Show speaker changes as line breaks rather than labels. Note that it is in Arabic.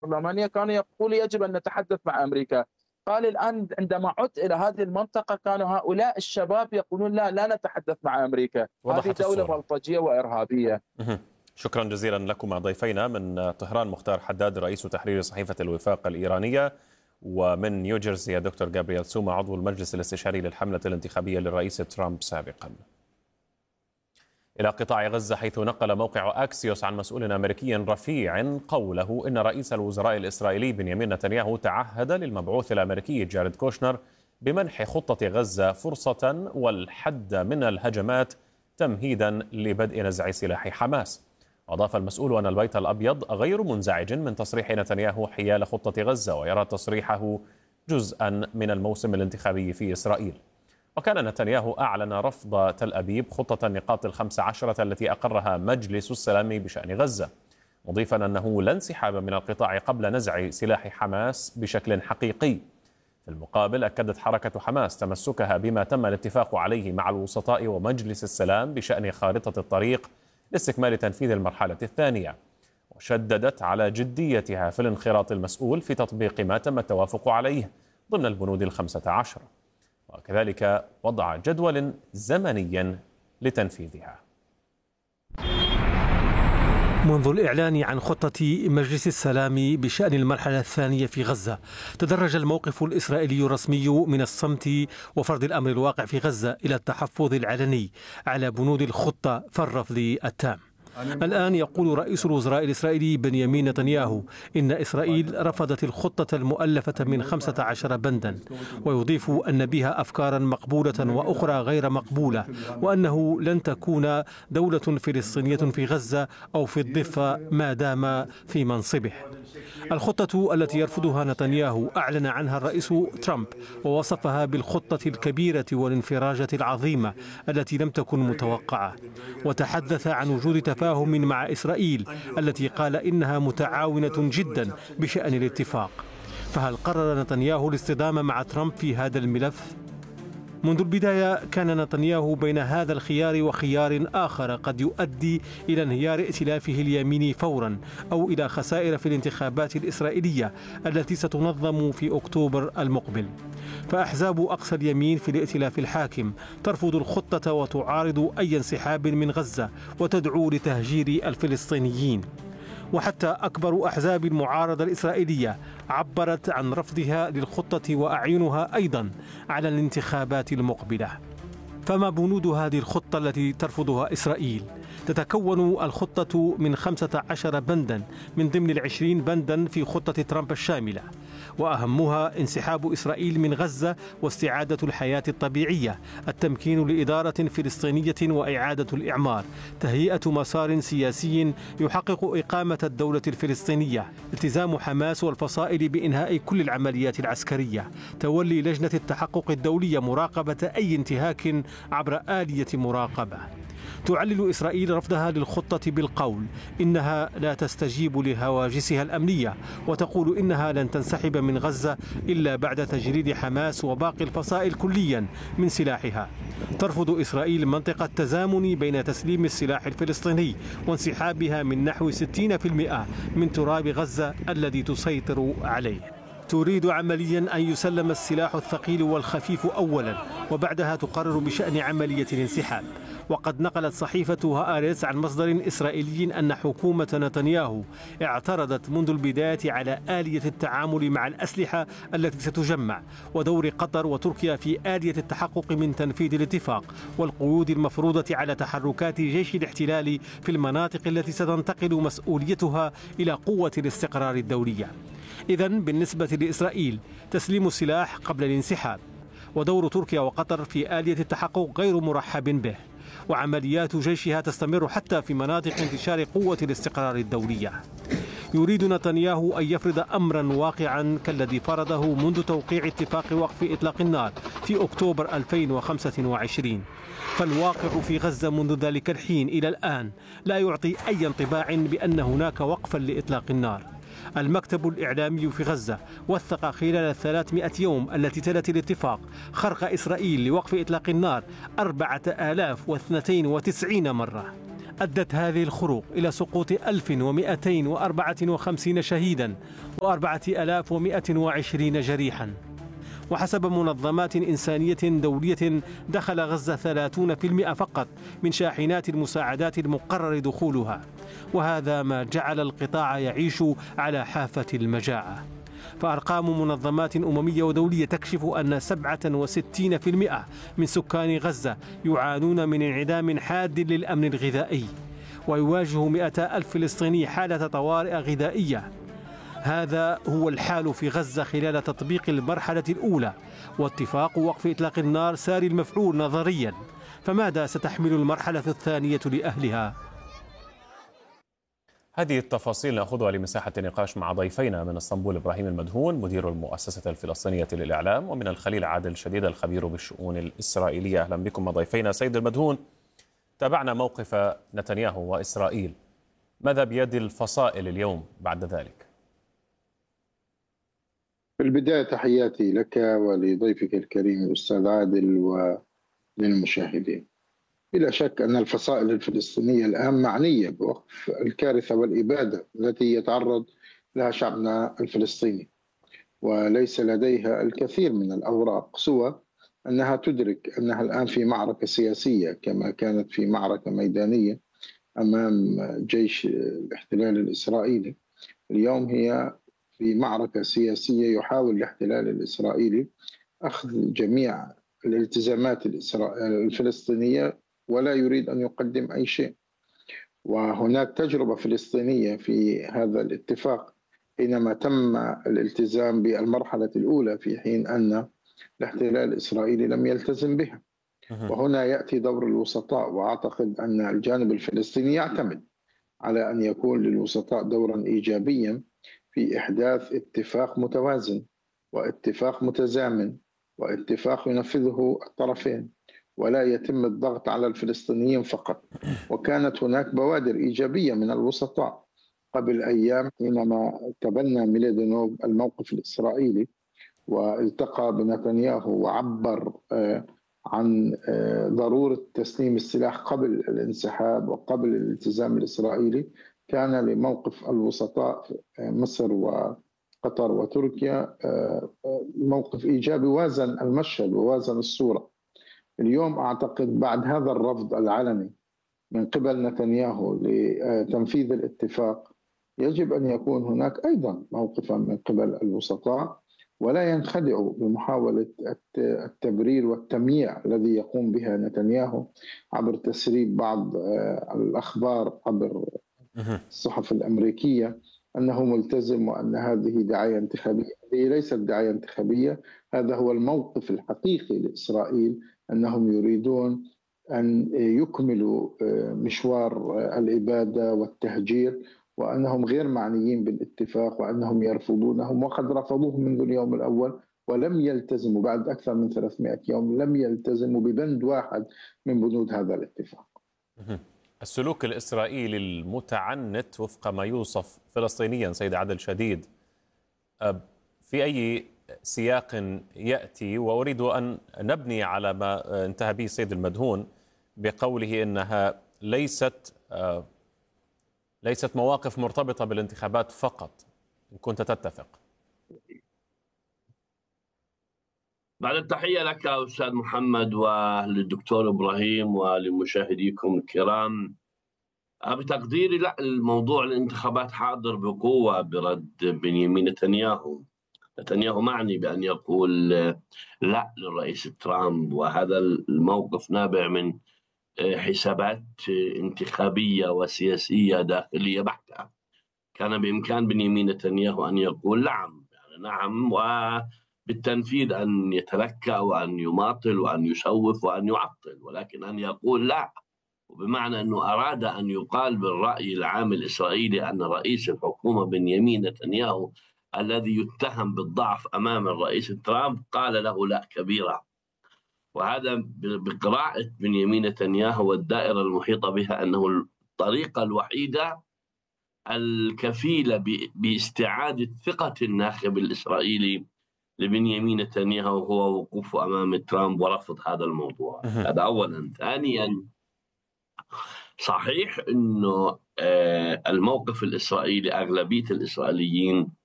البرلمانية كانوا يقولوا يجب أن نتحدث مع أمريكا. قال الآن عندما عدت إلى هذه المنطقة كانوا هؤلاء الشباب يقولون لا نتحدث مع أمريكا، هذه
وضحت
دولة
الصورة.
بلطجية وإرهابية.
شكرا جزيلا لكم ضيفينا من طهران مختار حداد رئيس تحرير صحيفة الوفاق الإيرانية، ومن نيوجيرسي دكتور جابرييل سوما عضو المجلس الاستشاري للحملة الانتخابية للرئيس ترامب سابقا. إلى قطاع غزة، حيث نقل موقع أكسيوس عن مسؤول أمريكي رفيع قوله إن رئيس الوزراء الإسرائيلي بنيامين نتنياهو تعهد للمبعوث الأمريكي جاريد كوشنر بمنح خطة غزة فرصة والحد من الهجمات تمهيدا لبدء نزع سلاح حماس. أضاف المسؤول أن البيت الأبيض غير منزعج من تصريح نتنياهو حيال خطة غزة، ويرى تصريحه جزءا من الموسم الانتخابي في إسرائيل. وكان نتنياهو أعلن رفض تل أبيب خطة النقاط 15 التي أقرها مجلس السلام بشأن غزة، مضيفا أنه لا انسحاب من القطاع قبل نزع سلاح حماس بشكل حقيقي. في المقابل، أكدت حركة حماس تمسكها بما تم الاتفاق عليه مع الوسطاء ومجلس السلام بشأن خارطة الطريق لاستكمال تنفيذ المرحلة الثانية، وشددت على جديتها في الانخراط المسؤول في تطبيق ما تم التوافق عليه ضمن البنود 15، وكذلك وضع جدول زمني لتنفيذها.
منذ الإعلان عن خطة مجلس السلام بشأن المرحلة الثانية في غزة، تدرج الموقف الإسرائيلي الرسمي من الصمت وفرض الأمر الواقع في غزة إلى التحفظ العلني على بنود الخطة فالرفض التام. الآن يقول رئيس الوزراء الإسرائيلي بنيامين نتنياهو إن إسرائيل رفضت الخطة المؤلفة من 15 بندا، ويضيف أن بها أفكارا مقبولة وأخرى غير مقبولة، وأنه لن تكون دولة فلسطينية في غزة أو في الضفة ما دام في منصبه. الخطة التي يرفضها نتنياهو أعلن عنها الرئيس ترامب، ووصفها بالخطة الكبيرة والانفراجة العظيمة التي لم تكن متوقعة، وتحدث عن وجود تفاهم مع إسرائيل التي قال إنها متعاونة جدا بشأن الاتفاق. فهل قرر نتنياهو الاصطدام مع ترامب في هذا الملف؟ منذ البداية كان نتنياهو بين هذا الخيار وخيار آخر قد يؤدي إلى انهيار ائتلافه اليميني فورا، أو إلى خسائر في الانتخابات الإسرائيلية التي ستنظم في أكتوبر المقبل. فأحزاب أقصى اليمين في الائتلاف الحاكم ترفض الخطة وتعارض أي انسحاب من غزة وتدعو لتهجير الفلسطينيين. وحتى أكبر أحزاب المعارضة الإسرائيلية عبرت عن رفضها للخطة وأعينها أيضا على الانتخابات المقبلة. فما بنود هذه الخطة التي ترفضها إسرائيل؟ تتكون الخطة من 15 بندا من ضمن 20 بندا في خطة ترامب الشاملة، وأهمها انسحاب إسرائيل من غزة واستعادة الحياة الطبيعية، التمكين لإدارة فلسطينية وإعادة الإعمار، تهيئة مسار سياسي يحقق إقامة الدولة الفلسطينية، التزام حماس والفصائل بإنهاء كل العمليات العسكرية، تولي لجنة التحقق الدولية مراقبة أي انتهاك عبر آلية مراقبة. تعلل إسرائيل رفضها للخطة بالقول إنها لا تستجيب لهواجسها الأمنية، وتقول إنها لن تنسحب من غزة إلا بعد تجريد حماس وباقي الفصائل كليا من سلاحها. ترفض إسرائيل منطق التزامن بين تسليم السلاح الفلسطيني وانسحابها من نحو 60% من تراب غزة الذي تسيطر عليه. تريد عمليا أن يسلم السلاح الثقيل والخفيف أولا، وبعدها تقرر بشأن عملية الانسحاب. وقد نقلت صحيفة هآرتس عن مصدر إسرائيلي أن حكومة نتنياهو اعترضت منذ البداية على آلية التعامل مع الأسلحة التي ستجمع، ودور قطر وتركيا في آلية التحقق من تنفيذ الاتفاق، والقيود المفروضة على تحركات جيش الاحتلال في المناطق التي ستنتقل مسؤوليتها إلى قوة الاستقرار الدولية. إذن بالنسبة لإسرائيل تسليم السلاح قبل الانسحاب، ودور تركيا وقطر في آلية التحقق غير مرحب به، وعمليات جيشها تستمر حتى في مناطق انتشار قوة الاستقرار الدولية. يريد نتنياهو أن يفرض أمرا واقعا كالذي فرضه منذ توقيع اتفاق وقف إطلاق النار في أكتوبر 2025، فالواقع في غزة منذ ذلك الحين إلى الآن لا يعطي أي انطباع بأن هناك وقفا لإطلاق النار. المكتب الإعلامي في غزة وثق خلال 300 يوم التي تلت الاتفاق خرق إسرائيل لوقف إطلاق النار 4092 مرة. أدت هذه الخروق إلى سقوط 1254 شهيدا و4120 جريحا. وحسب منظمات إنسانية دولية دخل غزة 30% فقط من شاحنات المساعدات المقرر دخولها، وهذا ما جعل القطاع يعيش على حافة المجاعة. فأرقام منظمات أممية ودولية تكشف أن 67% من سكان غزة يعانون من انعدام حاد للأمن الغذائي، ويواجه 200,000 فلسطيني حالة طوارئ غذائية. هذا هو الحال في غزة خلال تطبيق المرحلة الأولى واتفاق وقف إطلاق النار ساري المفعول نظريا، فماذا ستحمل المرحلة الثانية لأهلها؟
هذه التفاصيل نأخذها لمساحة النقاش مع ضيفينا من اسطنبول إبراهيم المدهون مدير المؤسسة الفلسطينية للإعلام، ومن الخليل عادل شديد الخبير بالشؤون الإسرائيلية. أهلا بكم ضيفينا. سيد المدهون، تابعنا موقف نتنياهو وإسرائيل، ماذا بيد الفصائل اليوم بعد ذلك؟
في البداية تحياتي لك ولضيفك الكريم الأستاذ عادل وللمشاهدين. بلا شك أن الفصائل الفلسطينية الآن معنية بوقف الكارثة والإبادة التي يتعرض لها شعبنا الفلسطيني، وليس لديها الكثير من الأوراق سوى أنها تدرك أنها الآن في معركة سياسية كما كانت في معركة ميدانية أمام جيش الاحتلال الإسرائيلي. اليوم هي في معركة سياسية يحاول الاحتلال الإسرائيلي أخذ جميع الالتزامات الفلسطينية ولا يريد أن يقدم أي شيء. وهناك تجربة فلسطينية في هذا الاتفاق حينما تم الالتزام بالمرحلة الأولى في حين أن الاحتلال الإسرائيلي لم يلتزم بها. وهنا يأتي دور الوسطاء، وأعتقد أن الجانب الفلسطيني يعتمد على أن يكون للوسطاء دورا إيجابيا في إحداث اتفاق متوازن واتفاق متزامن واتفاق ينفذه الطرفين، ولا يتم الضغط على الفلسطينيين فقط. وكانت هناك بوادر إيجابية من الوسطاء قبل أيام حينما تبنى ميلادينوف الموقف الإسرائيلي والتقى بنتنياهو وعبر عن ضرورة تسليم السلاح قبل الانسحاب وقبل الالتزام الإسرائيلي. كان لموقف الوسطاء مصر وقطر وتركيا موقف إيجابي وازن المشهد ووازن الصورة. اليوم أعتقد بعد هذا الرفض العلني من قبل نتنياهو لتنفيذ الاتفاق يجب أن يكون هناك أيضا موقفا من قبل الوسطاء، ولا ينخدعوا بمحاولة التبرير والتمييع الذي يقوم بها نتنياهو عبر تسريب بعض الأخبار عبر الصحف الأمريكية أنه ملتزم وأن هذه دعاية انتخابية. هي ليست دعاية انتخابية، هذا هو الموقف الحقيقي لإسرائيل، أنهم يريدون أن يكملوا مشوار الإبادة والتهجير، وأنهم غير معنيين بالاتفاق وأنهم يرفضونهم، وقد رفضوه منذ اليوم الأول ولم يلتزموا بعد أكثر من 300 يوم، لم يلتزموا ببند واحد من بنود هذا الاتفاق.
السلوك الإسرائيلي المتعنت وفق ما يوصف فلسطينيا سيد عادل شديد في أي سياق يأتي؟ وأريد أن نبني على ما انتهى به السيد المدهون بقوله إنها ليست مواقف مرتبطة بالانتخابات فقط، إن كنت تتفق.
بعد التحية لك أستاذ محمد وللدكتور إبراهيم ولمشاهديكم الكرام. بتقديري لا، الموضوع الانتخابات حاضر بقوة برد بنيامين نتنياهو. نتنياهو معني بأن يقول لا للرئيس ترامب، وهذا الموقف نابع من حسابات انتخابية وسياسية داخلية بحتة. كان بإمكان بنيامين نتنياهو أن يقول نعم، يعني نعم، وبالتنفيذ أن يتلكأ وأن يماطل وأن يسوف وأن يعطل، ولكن أن يقول لا، وبمعنى أنه أراد أن يقال بالرأي العام الإسرائيلي أن رئيس الحكومة بنيامين نتنياهو الذي يتهم بالضعف أمام الرئيس ترامب قال له لا كبيرة. وهذا بقراءة بنيامين نتنياهو والدائرة المحيطة بها أنه الطريقة الوحيدة الكفيلة باستعادة ثقة الناخب الإسرائيلي لبنيامين نتنياهو هو وقوفه أمام ترامب ورفض هذا الموضوع. هذا أولا. ثانيا، صحيح أنه الموقف الإسرائيلي أغلبية الإسرائيليين